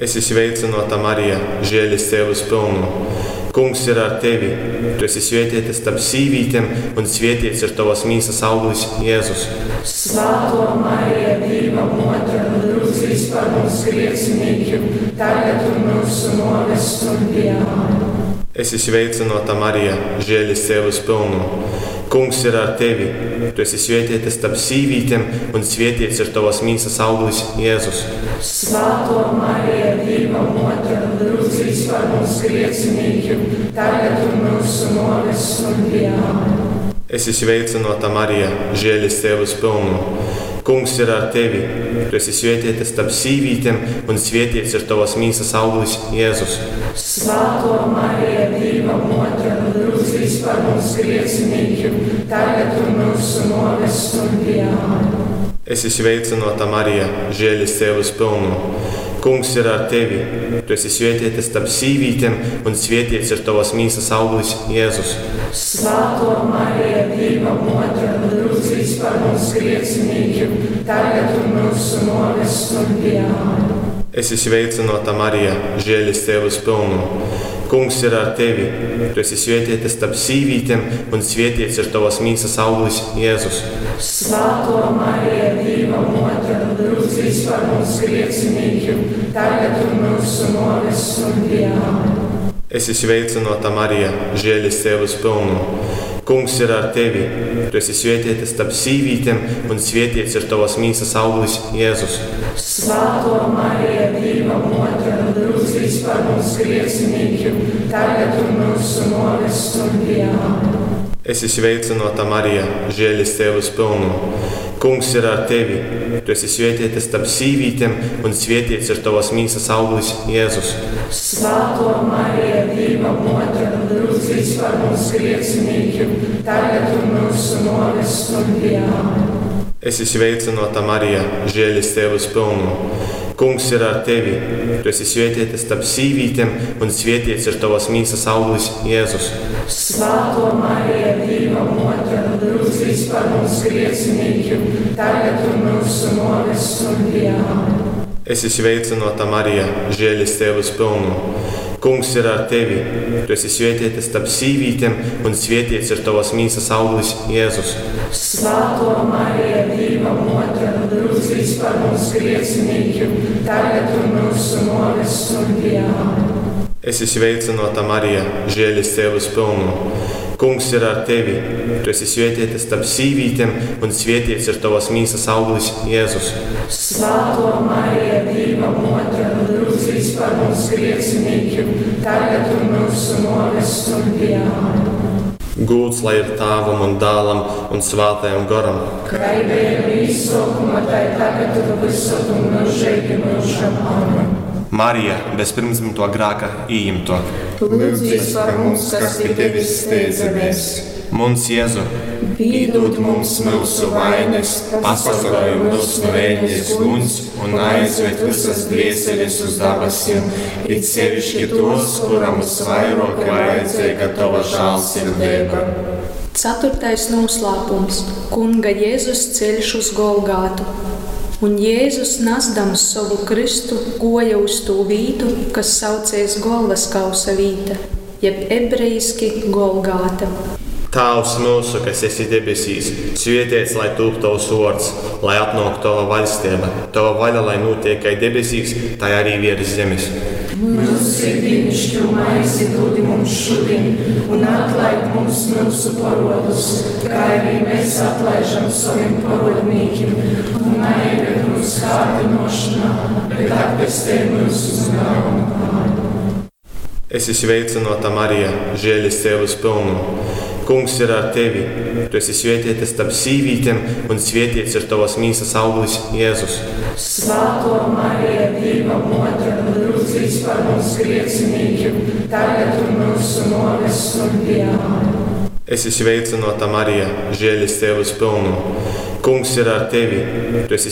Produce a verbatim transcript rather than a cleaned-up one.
Es esmu sveicināta Marija, žēlastības pilna. Kungs ir ar tevi. Tu esi svētīta starp sīvītēm, un svētīts ir tavas mīsas auglis, Jēzus. Svētā Marija, Dieva mote, lūdz par mums grēciniekiem, tagad un mūsu nāves stundā. Es esmu sveicināta Marija, žēlastības pilna. Kungs ir ar tevi. Tu esi svētīta starp sīvītēm, un svētīts ir tavas mīsas auglis, Jēzus. Svētā Marija, Dieva mote, lūdz par mums grēciniekiem, tagad un mūsu nāves stundā. Es esmu sveicināta Marija, žēlastības pilna. Kungs ir ar tevi. Tu esi svētīta starp sīvītēm, un svētīts ir tavas mīsas auglis, Jēzus. Svētā Marija, Dieva mote, lūdz par mums grēciniekiem, tagad un mūsu nāves stundā. Es esmu sveicināta Marija, žēlastības pilna. Kungs ir ar tevi. Tu esi svētīta starp sīvītēm, un svētīts ir tavas mīsas auglis, Jēzus. Svētā Marija, Dieva mote, lūdz par mums grēciniekiem, tagad un mūsu nāves stundā. Es esmu sveicināta Marija, žēlastības pilna. Kungs ir ar tevi. Tu esi svētīta starp sīvītēm, un svētīts ir tavas mīsas auglis, Jēzus. Svētā Marija, Dieva mote, lūdz par mums grēciniekiem, tagad un mūsu nāves stundā. Es esmu sveicināta Marija, žēlastības pilna. Kungs ir ar tevi. Tu esi svētīta starp sīvītēm, un svētīts ir tavas mīsas auglis, Jēzus. Svētā Marija, Dieva mote, lūdz par mums grēciniekiem, tagad un mūsu nāves stundā. Es esmu sveicināta Marija, žēlastības pilna. Kungs ir ar tevi. Tu esi svētīta starp sīvītēm, un svētīts ir tavas mīsas auglis, Jēzus. Svētā Marija, Dieva mote, lūdz par mums grēciniekiem, tagad un mūsu nāves stundā. Es esmu sveicināta Marija, žēlastības pilna. Kungs ir ar tevi. Tu esi svētīta starp sīvītēm, un svētīts ir tavas mīsas auglis, Jēzus. Svētā Marija, Dieva mote, lūdz par mums grēciniekiem, tagad un mūsu nāves stundā. Es esmu sveicināta Marija, žēlastības pilna. Kungs ir ar tevi. Tu esi svētīta starp sīvītēm, un svētīts ir tavas mīsas auglis, Jēzus. Svētā Marija, Dieva mote, lūdz par mums grēciniekiem, tagad un mūsu nāves stundā. Es esmu sveicināta Marija, žēlastības pilna. Kungs ir ar tevi. Tu esi svētīta starp sīvītēm, un svētīts ir tavas mīsas auglis, Jēzus. Svētā Marija, Dieva mote, lūdz par mums grēciniekiem, tagad un mūsu nāves stundā. Gūts lai ir Tēvam un Dēlam un Svētajam garam. Kā bija īsākumā, tā tagad un visur un mūžīgi mūžam. Amen. Marija, bez pirmsdzimto grēka ījimto. Lūdz par mums, kas pie tevis steidzamies. Mums Jēzu, piedod mums mūsu vainas, pasargāj mūs no ēņas guns un aizved visas dvieseles uz debesīm, it sevišķi tos, kuram visvairāk vajadzīga tava žēlsirdība. Ceturtais noslēpums – Kunga Jēzus ceļš uz Golgātu. Un Jēzus, nesdams savu Kristu, goja uz to vītu, kas saucies Golvaskausa vīta, jeb ebrejiski Golgāta. Tēvs mūsu, kas esi debesīs, svētīts lai top tavs vārds, lai atnāk tava valstība, tava vaļa, lai notiek kā debesīs, tā arī virs zemes. Mūsu ikdienišķo maizi dod mums šodien, un atlaid mums mūsu parodus, kā arī mēs atlaižam saviem parodnīkiem, un neieved mūsu kārdinošanā, bet atpestē mūsu uz ļaunu. Es esmu sveicināta Marija, žēlastības pilna. Kungs ir ar tevi. Tu esi svētīta starp sīvītēm, un svētīts ir tavas mīsas auglis, Jēzus. Svētā Marija, Dieva mote, lūdz par mums grēciniekiem, tagad un mūsu nāves stundā. Es esmu sveicināta Marija, žēlastības pilna. Kungs ir ar tevi. Tu esi